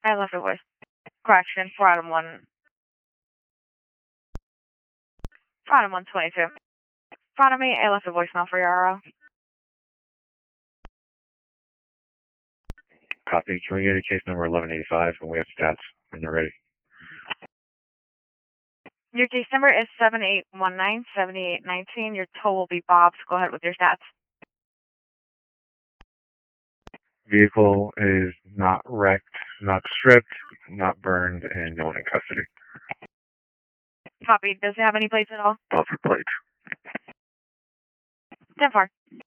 I left a voice. Correction, 4 out of 1. 4 out of 122. In front of me, I left a voicemail for your RO. Copy. Can we get a case number 1185 when we have stats when you're ready? Your case number is 7819-7819. Your tow will be Bob's. Go ahead with your stats. Vehicle is not wrecked, not stripped, not burned, and no one in custody. Copy. Does it have any plates at all? Buffer plates. 10-4.